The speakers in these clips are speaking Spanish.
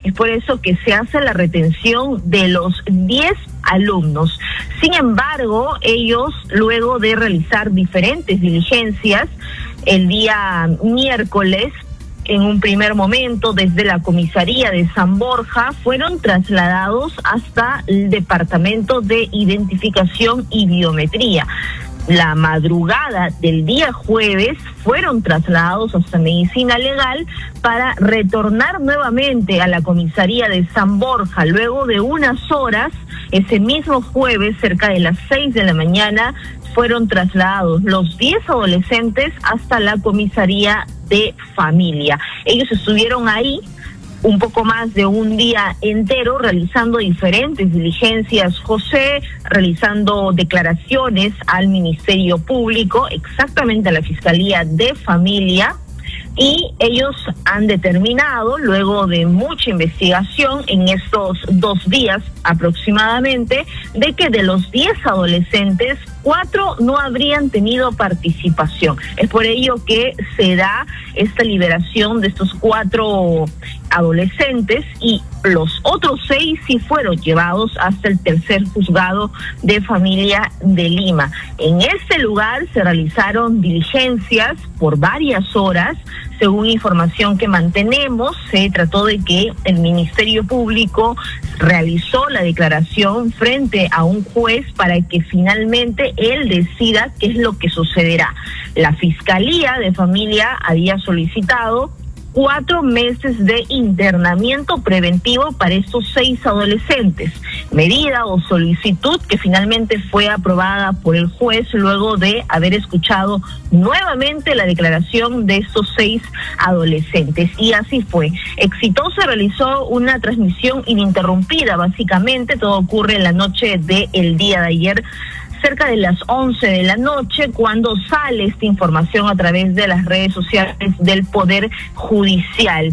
Es por eso que se hace la retención de los 10 alumnos. Sin embargo, ellos, luego de realizar diferentes diligencias, el día miércoles, en un primer momento, desde la comisaría de San Borja, fueron trasladados hasta el Departamento de Identificación y Biometría. La madrugada del día jueves fueron trasladados hasta Medicina Legal para retornar nuevamente a la comisaría de San Borja. Luego de unas horas, ese mismo jueves, cerca de las 6 de la mañana, fueron trasladados los 10 adolescentes hasta la comisaría de familia. Ellos estuvieron ahí un poco más de un día entero realizando diferentes diligencias, José, realizando declaraciones al Ministerio Público, exactamente a la Fiscalía de Familia, y ellos han determinado, luego de mucha investigación en estos 2 días aproximadamente, de que de los 10 adolescentes, 4 no habrían tenido participación. Es por ello que se da esta liberación de estos 4 adolescentes, y los otros 6 sí fueron llevados hasta el tercer juzgado de familia de Lima. En este lugar se realizaron diligencias por varias horas. Según información que mantenemos, se trató de que el Ministerio Público realizó la declaración frente a un juez para que finalmente él decida qué es lo que sucederá. La Fiscalía de Familia había solicitado 4 meses de internamiento preventivo para estos 6 adolescentes, medida o solicitud que finalmente fue aprobada por el juez luego de haber escuchado nuevamente la declaración de estos 6 adolescentes. Y así fue. Exitosa, realizó una transmisión ininterrumpida, básicamente. Todo ocurre en la noche del día de ayer, cerca de las 11 de la noche, cuando sale esta información a través de las redes sociales del Poder Judicial,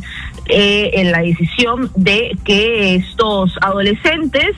en la decisión de que estos adolescentes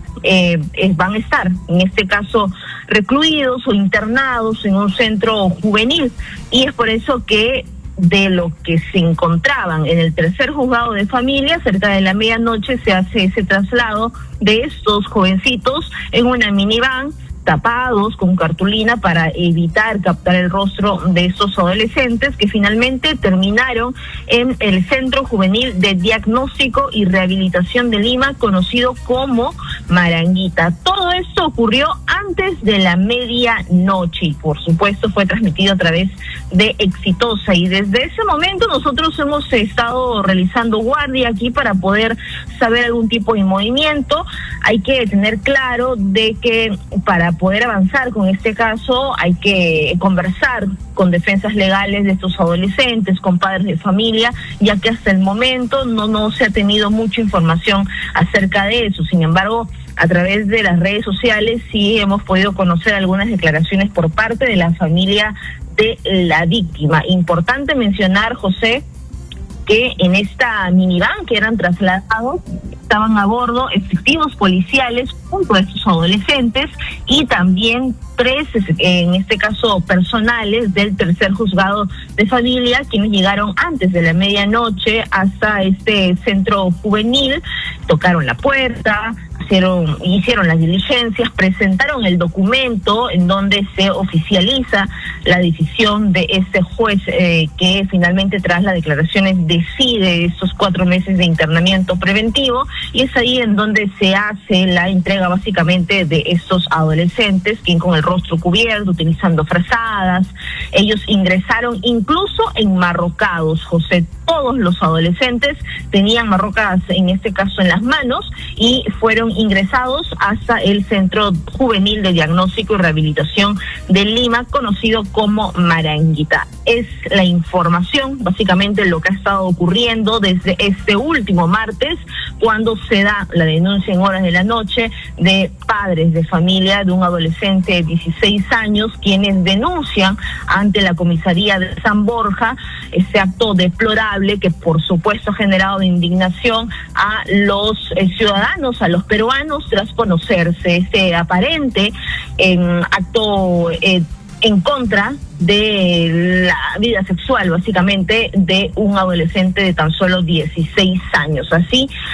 van a estar, en este caso, recluidos o internados en un centro juvenil. Y es por eso que de lo que se encontraban en el tercer juzgado de familia, cerca de la medianoche, se hace ese traslado de estos jovencitos en una minivan, tapados con cartulina para evitar captar el rostro de estos adolescentes, que finalmente terminaron en el Centro Juvenil de Diagnóstico y Rehabilitación de Lima, conocido como Maranguita. Todo esto ocurrió antes de la medianoche y por supuesto fue transmitido a través de Exitosa, y desde ese momento nosotros hemos estado realizando guardia aquí para poder saber algún tipo de movimiento. Hay que tener claro de que para poder avanzar con este caso hay que conversar con defensas legales de estos adolescentes, con padres de familia, ya que hasta el momento no se ha tenido mucha información acerca de eso. Sin embargo, a través de las redes sociales sí hemos podido conocer algunas declaraciones por parte de la familia de la víctima. Importante mencionar, José, que en esta minivan que eran trasladados estaban a bordo efectivos policiales junto a estos adolescentes y también 3, en este caso personales del tercer juzgado de familia, quienes llegaron antes de la medianoche hasta este centro juvenil, tocaron la puerta, hicieron las diligencias, presentaron el documento en donde se oficializa la decisión de este juez que finalmente, tras las declaraciones, decide estos 4 meses de internamiento preventivo, y es ahí en donde se hace la entrega básicamente de estos adolescentes, quien con el rostro cubierto, utilizando frazadas, ellos ingresaron incluso enmarrocados, José. Todos los adolescentes tenían marrocas, en este caso en las manos, y fueron ingresados hasta el Centro Juvenil de Diagnóstico y Rehabilitación de Lima, conocido como Maranguita. Es la información, básicamente, lo que ha estado ocurriendo desde este último martes, cuando se da la denuncia en horas de la noche de padres de familia de un adolescente de 16 años, quienes denuncian ante la comisaría de San Borja este acto deplorable que por supuesto ha generado indignación a los ciudadanos, a los peruanos, tras conocerse este aparente acto en contra de la vida sexual, básicamente, de un adolescente de tan solo 16 años. Así